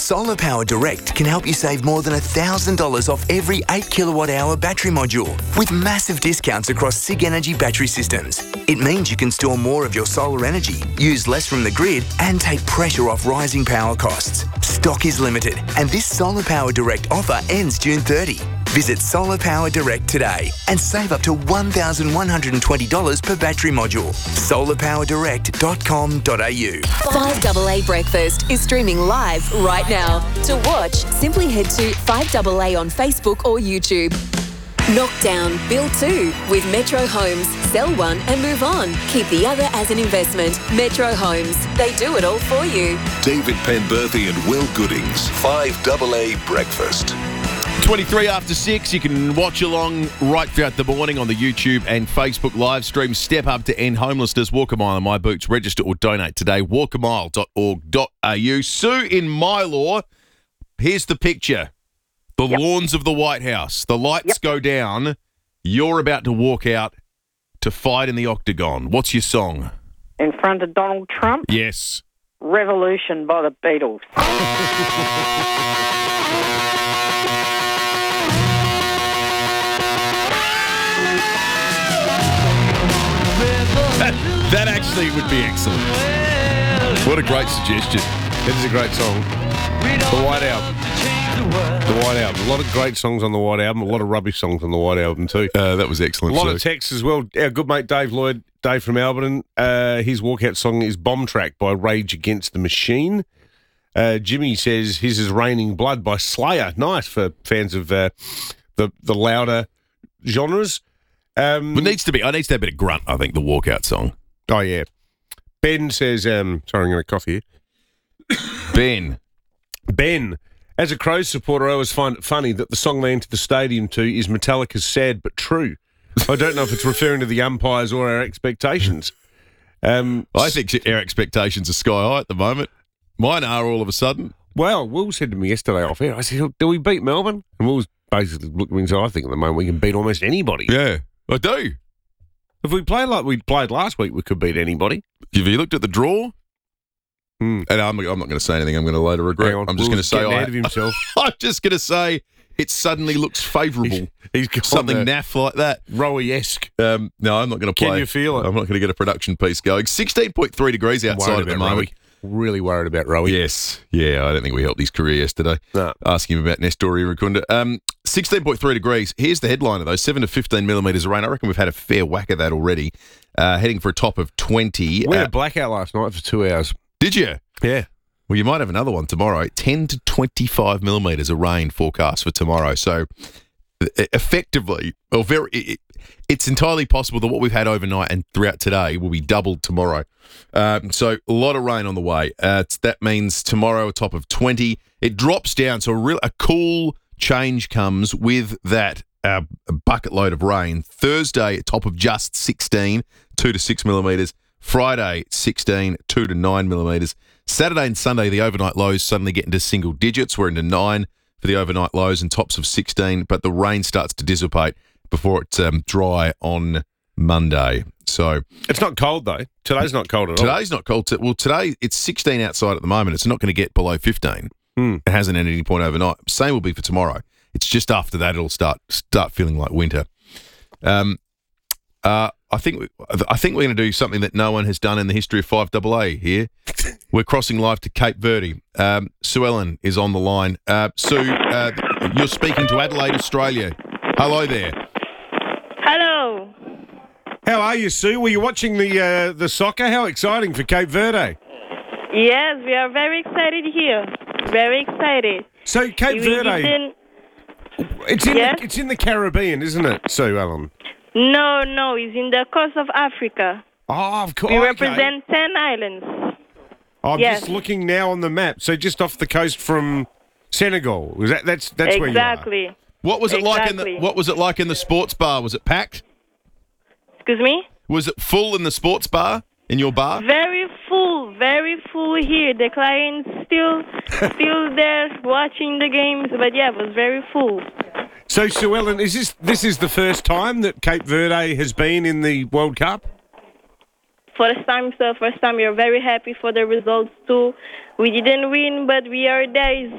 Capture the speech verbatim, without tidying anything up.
Solar Power Direct can help you save more than one thousand dollars off every eight kilowatt hour battery module with massive discounts across SIG Energy battery systems. It means you can store more of your solar energy, use less from the grid, and take pressure off rising power costs. Stock is limited, and this Solar Power Direct offer ends June thirtieth. Visit Solar Power Direct today and save up to one thousand one hundred twenty dollars per battery module. solar power direct dot com dot a u. five A A Breakfast is streaming live right now. To watch, simply head to five A A on Facebook or YouTube. Knockdown, build two with Metro Homes. Sell one and move on. Keep the other as an investment. Metro Homes. They do it all for you. David Penberthy and Will Goodings. five A A Breakfast. twenty-three after six, you can watch along right throughout the morning on the YouTube and Facebook live stream. Step up to end homelessness. Walk a mile in my boots. Register or donate today. walk a mile dot org dot a u. Sue in Mylor, here's the picture. The yep. lawns of the White House. The lights yep. go down. You're about to walk out to fight in the octagon. What's your song? In front of Donald Trump? Yes. Revolution by the Beatles. That, that actually would be excellent. What a great suggestion. It is a great song. The White Album. The White Album. A lot of great songs on the White Album. A lot of rubbish songs on the White Album too. Uh, that was excellent. A lot so. of texts as well. Our good mate Dave Lloyd, Dave from Alberton, uh, his walkout song is Bomb Track by Rage Against the Machine. Uh, Jimmy says his is Raining Blood by Slayer. Nice for fans of uh, the, the louder genres. Um, it needs to be. I need to have a bit of grunt, I think, the walkout song. Oh, yeah. Ben says, um, sorry, I'm going to cough here. Ben. Ben. As a Crows supporter, I always find it funny that the song they enter the stadium to is Metallica's Sad But True. I don't know if it's referring to the umpires or our expectations. Um, I think our expectations are sky high at the moment. Mine are all of a sudden. Well, Will said to me yesterday off air, I said, do we beat Melbourne? And Will's basically looked at me and said, I think at the moment we can beat almost anybody. Yeah, I do. If we play like we played last week, we could beat anybody. Have you looked at the draw? Mm. And I'm, I'm not going to say anything. I'm going to later regret. I'm just going to say, I, of himself. I'm just going to say it suddenly looks favourable. He's, he's got something naff like that, Rowie-esque. Um, no, I'm not going to play. Can you feel it? I'm not going to get a production piece going. sixteen point three degrees outside at the moment. Rowie. Really worried about Rowie. Yes, yeah. I don't think we helped his career yesterday. No. Asking him about Nestor Irukunda. Um, sixteen point three degrees. Here's the headliner though: seven to fifteen millimetres of rain. I reckon we've had a fair whack of that already. Uh, heading for a top of twenty. We had uh, a blackout last night for two hours. Did you? Yeah. Well, you might have another one tomorrow. ten to twenty-five millimetres of rain forecast for tomorrow. So, effectively, or very, it, it's entirely possible that what we've had overnight and throughout today will be doubled tomorrow. Um, so, a lot of rain on the way. Uh, that means tomorrow a top of twenty. It drops down, so a real a cool change comes with that uh, bucket load of rain. Thursday, a top of just sixteen, two to six millimetres. Friday, sixteen, two to nine millimetres. Saturday and Sunday, the overnight lows suddenly get into single digits. We're into nine for the overnight lows and tops of sixteen, but the rain starts to dissipate before it's um, dry on Monday. So it's not cold, though. Today's not cold at all. Today's not cold. Well, today it's sixteen outside at the moment. It's not going to get below fifteen. Hmm. It hasn't at any point overnight. Same will be for tomorrow. It's just after that it'll start start feeling like winter. Um, uh, I think we, I think we're going to do something that no one has done in the history of five A A here. We're crossing live to Cape Verde. Um, Sue Ellen is on the line. Uh, Sue, uh, you're speaking to Adelaide, Australia. Hello there. Hello. How are you, Sue? Were you watching the uh, the soccer? How exciting for Cape Verde. Yes, we are very excited here. Very excited. So Cape we, Verde, we it's in yes? the, it's in the Caribbean, isn't it, Sue Ellen? No, no, it's in the coast of Africa. Oh, of course. We okay. represent ten islands. I'm yes. just looking now on the map. So just off the coast from Senegal. Was that that's that's exactly. where you are? Exactly. What was it exactly. like in the What was it like in the sports bar? Was it packed? Excuse me? Was it full in the sports bar? In your bar? Very full, very full here. The clients still still there watching the games, but yeah, it was very full. So, Sue Ellen, is this this is the first time that Cape Verde has been in the World Cup? First time, so first time. We are very happy for the results too. We didn't win, but we are there. It's